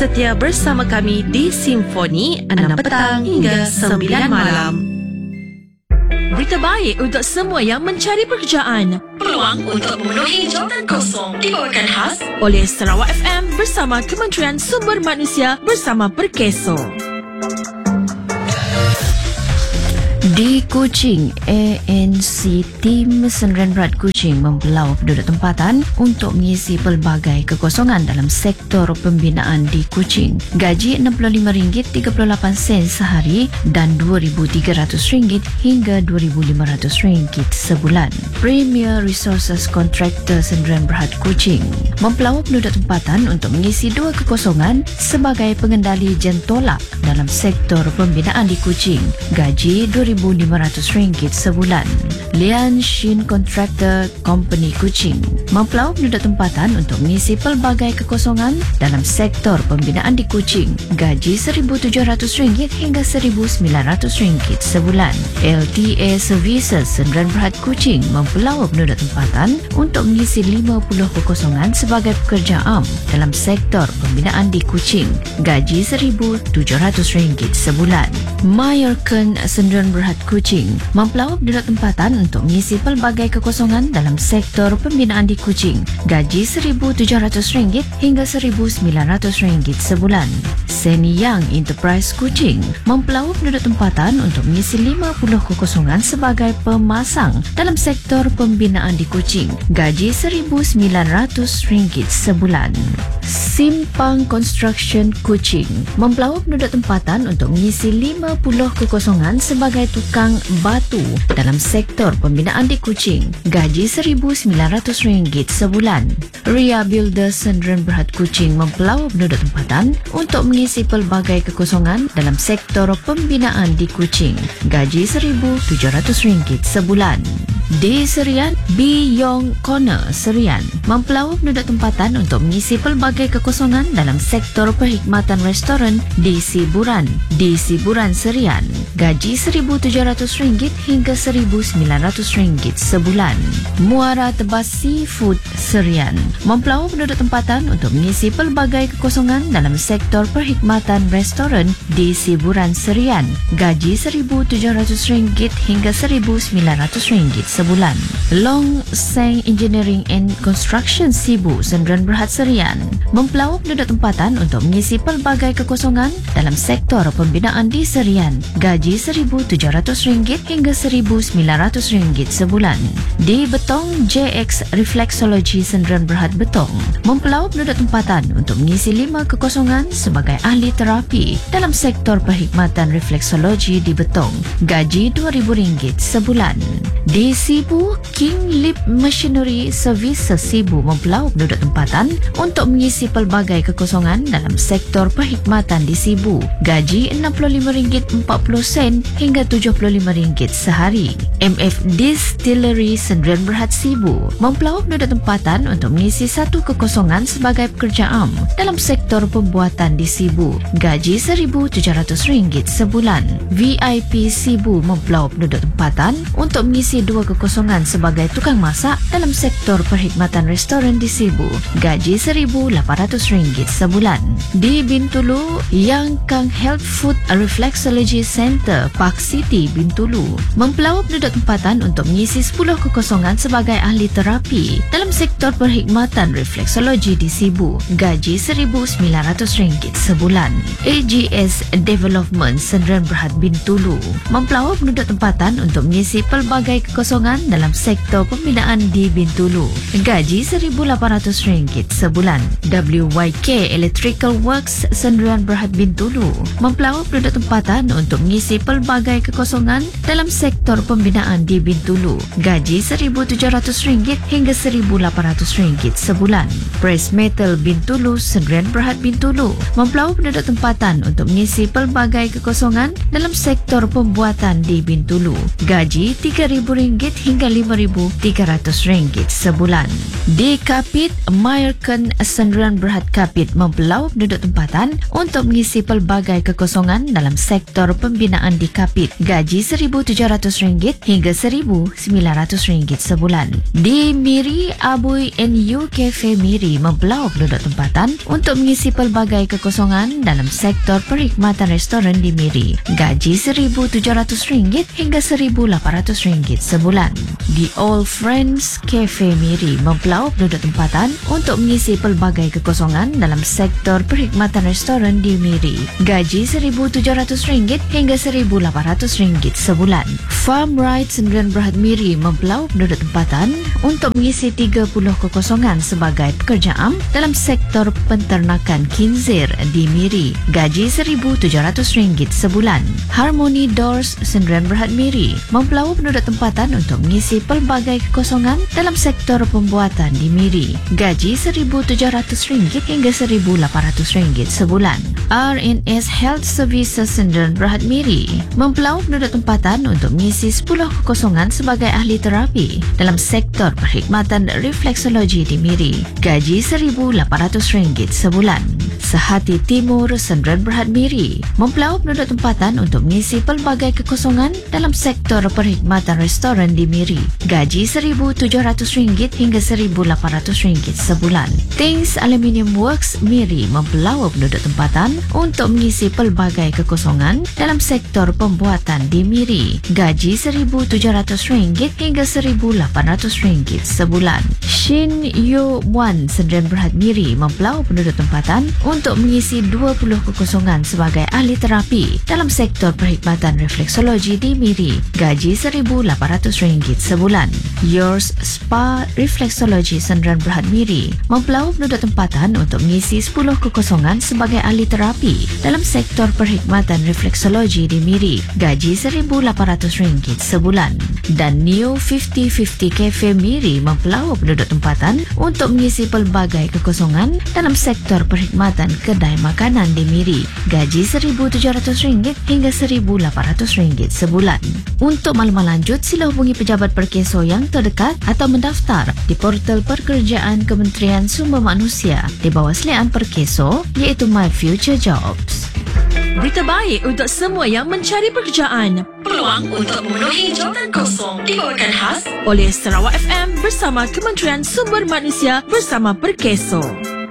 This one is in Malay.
Setia bersama kami di Simfoni 6 petang hingga 9 malam. Berita baik untuk semua yang mencari pekerjaan. Peluang untuk memenuhi jawatan kosong dibawakan khas Oleh Sarawak FM bersama Kementerian Sumber Manusia bersama Perkeso. Di Kuching, ANC Tim Sdn Bhd Kuching membelau penduduk tempatan untuk mengisi pelbagai kekosongan dalam sektor pembinaan di Kuching. Gaji RM65.38 sehari dan RM2,300 hingga RM2,500 sebulan. Premier Resources Contractor Sdn Bhd Kuching membelau penduduk tempatan untuk mengisi 2 kekosongan sebagai pengendali jentolak dalam sektor pembinaan di Kuching. Gaji RM2,500 sebulan. Lian Shin Contractor Company Kuching mempelau penduduk tempatan untuk mengisi pelbagai kekosongan dalam sektor pembinaan di Kuching. Gaji RM1,700 hingga RM1,900 sebulan. LTA Services Sdn Bhd Kuching mempelau penduduk tempatan untuk mengisi 50 kekosongan sebagai pekerja am dalam sektor pembinaan di Kuching. Gaji RM1,700 sebulan. Mayerken Sdn Bhd Kuching mempelau penduduk tempatan untuk mengisi pelbagai kekosongan dalam sektor pembinaan di Kuching. Gaji RM1,700 hingga RM1,900 sebulan. Seniyang Enterprise Kuching mempelau penduduk tempatan untuk mengisi 50 kekosongan sebagai pemasang dalam sektor pembinaan di Kuching. Gaji RM1,900 sebulan. Simpang Construction Kuching mempelau penduduk tempatan untuk mengisi 50 kekosongan sebagai tukang batu dalam sektor pembinaan di Kuching. Gaji RM1,900 sebulan. Ria Builders Sdn Bhd Kuching mempelau penduduk tempatan untuk mengisi pelbagai kekosongan dalam sektor pembinaan di Kuching. Gaji RM1,700 sebulan. Di Serian, Beyond Corner Serian mempelau penduduk tempatan untuk mengisi pelbagai kekosongan dalam sektor perkhidmatan restoran di Siburan. Di Siburan Serian, gaji RM1,700 hingga RM1,900 sebulan. Muara Tebas Seafood Serian mempelau penduduk tempatan untuk mengisi pelbagai kekosongan dalam sektor perkhidmatan restoran di Siburan Serian. Gaji RM1,700 hingga RM1,900 sebulan. Long Seng Engineering and Construction Sibu Sdn Bhd Serian mempelau penduduk tempatan untuk mengisi pelbagai kekosongan dalam sektor pembinaan di Serian. Gaji RM1,700 hingga RM1,900 sebulan. Di Betong, JX Reflexology Sdn Bhd Betong mempelau penduduk tempatan untuk mengisi 5 kekosongan sebagai ahli terapi dalam sektor perkhidmatan refleksologi di Betong. Gaji RM2,000 sebulan. Di Sibu, King Lip Machinery Services Sibu mempelau penduduk tempatan untuk mengisi pelbagai kekosongan dalam sektor perkhidmatan di Sibu. Gaji RM65.40 hingga RM75 sehari. MF Distillery Sdn Bhd Sibu mempelau penduduk tempatan untuk mengisi 1 kekosongan sebagai pekerja am dalam sektor pembuatan di Sibu. Gaji RM1,700 sebulan. VIP Sibu mempelau penduduk tempatan untuk mengisi 2 kekosongan sebagai tukang masak dalam sektor perkhidmatan restoran di Sibu. Gaji RM1,800 sebulan. Di Bintulu, Yang Kang Health Food Reflexology Center Park City Bintulu mempelau penduduk tempatan untuk mengisi 10 kekosongan sebagai ahli terapi dalam sektor perkhidmatan refleksologi di Sibu. Gaji RM1,900 sebulan. AGS Development Sdn Bhd Bintulu mempelau penduduk tempatan untuk mengisi pelbagai kekosongan dalam sektor pembinaan di Bintulu. Gaji RM1,800 sebulan. WYK Electrical Works Sdn Bhd Bintulu mempelau penduduk tempatan untuk mengisi pelbagai kekosongan dalam sektor pembinaan di Bintulu. Gaji RM1,700 hingga RM1,800 sebulan. Press Metal Bintulu Sdn Bhd Bintulu mempelau penduduk tempatan untuk mengisi pelbagai kekosongan dalam sektor pembuatan di Bintulu. Gaji RM3,000 hingga RM5,300 sebulan. Di Kapit, Mayarkan Sendirian Berhad Kapit membelau penduduk tempatan untuk mengisi pelbagai kekosongan dalam sektor pembinaan di Kapit. Gaji RM1,700 hingga RM1,900 sebulan. Di Miri, Abui NU Cafe Miri membelau penduduk tempatan untuk mengisi pelbagai kekosongan dalam sektor perkhidmatan restoran di Miri. Gaji RM1,700 hingga RM1,800 sebulan. Di All Friends Cafe Miri membelau penduduk tempatan untuk mengisi pelbagai kekosongan dalam sektor perkhidmatan restoran di Miri. Gaji RM1,700 hingga RM1,800 sebulan. Farm Ride Sendirian Berhad Miri membelau penduduk tempatan untuk mengisi 30 kekosongan sebagai pekerja am dalam sektor penternakan khinzir di Miri. Gaji RM1,700 sebulan. Harmony Doors Sendirian Berhad Miri membelau penduduk tempatan untuk mengisi pelbagai kekosongan dalam sektor pembuatan di Miri. Gaji RM1,700 hingga RM1,800 sebulan. RNS Health Services Sendirian Berhad Miri membelau penduduk tempatan untuk mengisi 10 kekosongan sebagai ahli terapi dalam sektor perkhidmatan refleksologi di Miri. Gaji RM1,800 sebulan. Sehati Timur Sendirian Berhad Miri membelau penduduk tempatan untuk mengisi pelbagai kekosongan dalam sektor perkhidmatan restoran di Miri. Gaji RM1,700 hingga RM1,800 sebulan. Things Aluminium Works Miri membelau penduduk tempatan untuk mengisi pelbagai kekosongan dalam sektor pembuatan di Miri. Gaji RM1,700 hingga RM1,800 sebulan. Shin Yu Wan Sendirian Berhad Miri membelau penduduk tempatan untuk mengisi 20 kekosongan sebagai ahli terapi dalam sektor perkhidmatan refleksologi di Miri. Gaji RM1,800 sebulan. Yours Spa Refleksologi Sendirian Berhad Miri membelau penduduk tempatan untuk mengisi 10 kekosongan sebagai ahli terapi dalam sektor perkhidmatan refleksologi di Miri. Gaji RM1,800 sebulan. Dan New 50-50 Cafe Miri membelau penduduk tempatan untuk mengisi pelbagai kekosongan dalam sektor perkhidmatan kedai makanan di Miri. Gaji RM1,700 hingga RM1,800 sebulan. Untuk maklumat lanjut, sila hubungi pejabat Perkeso yang terdekat atau mendaftar di portal pekerjaan Kementerian Sumber Manusia di bawah seliaan Perkeso iaitu My Future Jobs. Berita baik untuk semua yang mencari pekerjaan. Peluang untuk memenuhi jawatan kosong dibawakan khas Oleh Sarawak FM bersama Kementerian Sumber Manusia bersama Perkeso.